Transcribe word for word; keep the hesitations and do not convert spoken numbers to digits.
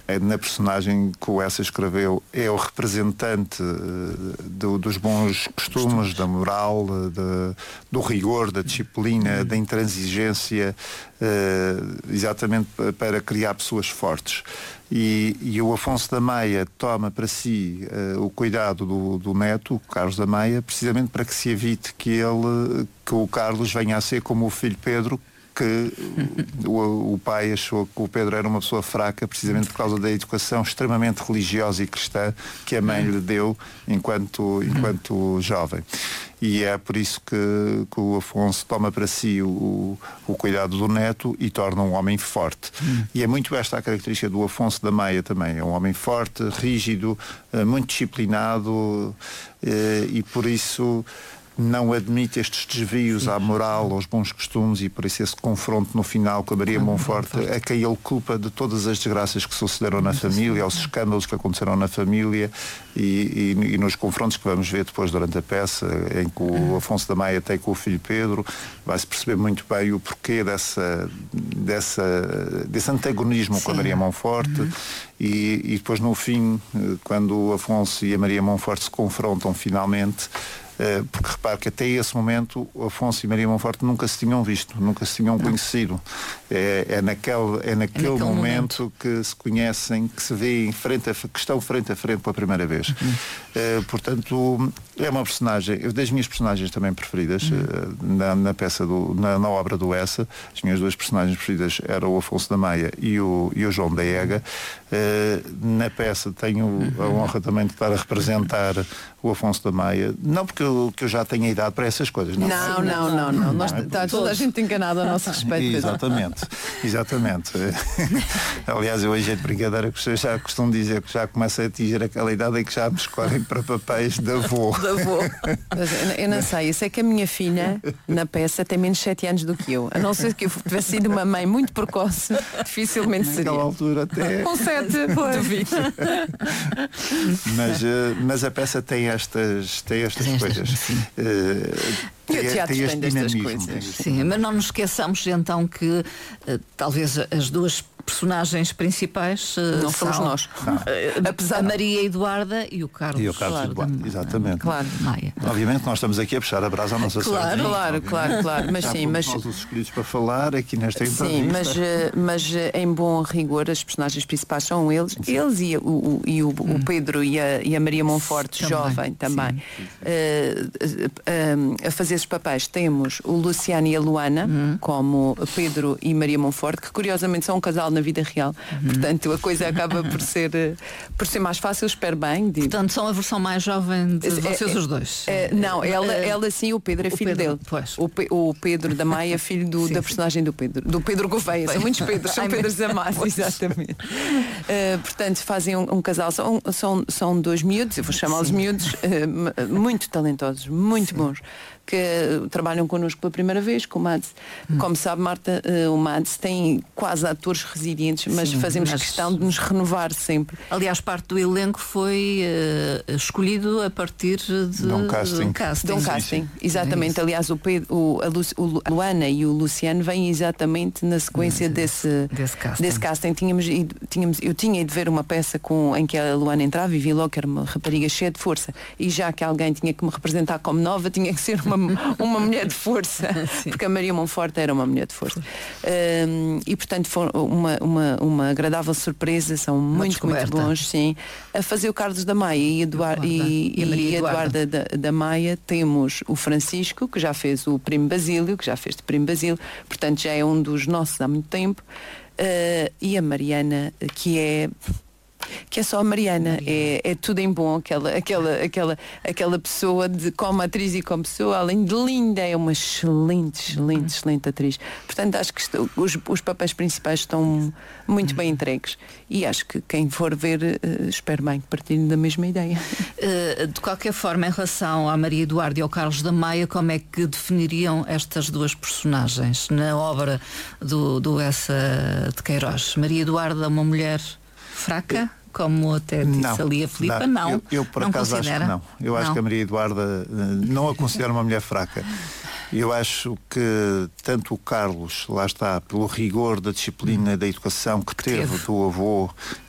é na personagem que o Essa escreveu, é o representante do, dos bons costumes, da moral, de, do rigor, da disciplina, da intransigência, uh, exatamente para criar pessoas fortes. E, e o Afonso da Maia toma para si uh, o cuidado do, do neto, o Carlos da Maia, precisamente para que se evite que ele, que o Carlos venha a ser como o filho Pedro, que o, o pai achou que o Pedro era uma pessoa fraca precisamente por causa da educação extremamente religiosa e cristã que a mãe lhe deu enquanto, enquanto jovem. E é por isso que, que o Afonso toma para si o, o cuidado do neto e torna um homem forte. Hum. E é muito esta a característica do Afonso da Maia também. É um homem forte, rígido, muito disciplinado e por isso não admite estes desvios à moral, aos bons costumes, e por isso esse confronto no final com a Maria Monforte, a quem ele culpa de todas as desgraças que sucederam na família, aos escândalos que aconteceram na família e, e, e nos confrontos que vamos ver depois durante a peça, em que o Afonso da Maia tem com o filho Pedro, vai-se perceber muito bem o porquê dessa, dessa, desse antagonismo Sim. com a Maria Monforte. Uhum. E, e depois no fim, quando o Afonso e a Maria Monforte se confrontam finalmente, porque repare que até esse momento o Afonso e Maria Monforte nunca se tinham visto, nunca se tinham Não. conhecido. É, é, naquele, é naquele é momento, momento que se conhecem, que se vê em frente a, que estão frente a frente pela primeira vez. Uhum. Uh, portanto, é uma personagem, das minhas personagens também preferidas, uhum. uh, na, na peça, do, na, na obra do Essa, as minhas duas personagens preferidas eram o Afonso da Maia e o, e o João da Ega. Uh, na peça tenho uhum. a honra também de estar a representar o Afonso da Maia, não porque eu, que eu já tenho idade para essas coisas. Não, não, não, não. não. Nós, não é está toda a gente enganada a nosso respeito. Exatamente, exatamente. Aliás, eu hoje é de brincadeira que já costumo dizer que já começa a atingir aquela idade em que já me escolhem para papéis de avô. De avô. Eu não sei, eu sei que a minha filha na peça tem menos sete anos do que eu. A não ser que eu tivesse sido uma mãe muito precoce, dificilmente seria. Naquela altura até. Com sete, duvido. Mas, mas a peça tem estas, tem estas tem coisas. Sim. Uh, tem, tem, tem este dinamismo. Coisas. Sim, mas não nos esqueçamos então que uh, talvez as duas personagens principais uh, não somos são, nós. Uh, apesar a Maria Eduarda e o Carlos. E o Carlos claro, Eduardo, exatamente. Claro. Maia. Obviamente nós estamos aqui a puxar a brasa à nossa claro, sardinha. Claro, claro, claro. Mas já sim, mas nós os escolhidos para falar aqui nesta entrevista. Sim, mas, mas em bom rigor as personagens principais são eles, sim. eles e, o, e o, hum. o Pedro e a, e a Maria Monforte, também. jovem também. Sim, sim, sim. Uh, uh, a fazer esses papéis temos o Luciano e a Luana, hum. como Pedro e Maria Monforte, que curiosamente são um casal na vida real. Hum. Portanto, a coisa acaba por ser, por ser mais fácil, espero bem. De... Portanto, são a versão mais jovem de vocês é, os dois. É, não, ela, ela sim, o Pedro é filho Pedro, dele. Pois. O, Pe, o Pedro da Maia é filho do, sim, da personagem do Pedro. Do Pedro Gouveia. São muitos Pedros, são Pedros Amassos, exatamente. Uh, portanto, fazem um, um casal, são, são, são dois miúdos, eu vou chamá-los miúdos, uh, muito talentosos, muito sim. bons, que trabalham connosco pela primeira vez com o Mads. Hum. Como sabe, Marta, uh, o Mads tem quase atores residentes, mas sim, fazemos mas... questão de nos renovar sempre. Aliás, parte do elenco foi uh, escolhido a partir de, de um casting. De um casting, de um casting. Sim, exatamente. É Aliás, o, Pedro, o, a, Lu, o a Luana e o Luciano vêm exatamente na sequência sim, desse, desse casting. Desse casting. Tínhamos, tínhamos, eu tinha ido ver uma peça com, em que a Luana entrava e vi logo que era uma rapariga cheia de força. E já que alguém tinha que me representar como nova, tinha que ser uma uma mulher de força, sim. porque a Maria Monforte era uma mulher de força. Um, e portanto foi uma, uma, uma agradável surpresa, são muito, muito bons, sim. A fazer o Carlos da Maia e, Eduard, e, e, e a Maria Eduarda da, da Maia temos o Francisco, que já fez o Primo Basílio, que já fez o Primo Basílio, portanto já é um dos nossos há muito tempo, uh, e a Mariana, que é que é só a Mariana, Mariana. É, é tudo em bom, aquela, aquela, aquela, aquela pessoa de, como atriz e como pessoa, além de linda, é uma excelente, excelente, uhum. excelente atriz. Portanto, acho que estou, os, os papéis principais estão muito uhum. bem entregues e acho que quem for ver, uh, espero bem que partilhem da mesma ideia. Uh, de qualquer forma, em relação à Maria Eduarda e ao Carlos da Maia, como é que definiriam estas duas personagens na obra do, do Essa de Queiroz? Maria Eduarda, uma mulher fraca? Como até disse não, ali a Filipa, não. não. Eu, eu por não acaso considera? acho que não. Eu não. acho que a Maria Eduarda não a considero uma mulher fraca. Eu acho que tanto o Carlos, lá está, pelo rigor da disciplina hum. da educação que teve, teve do avô,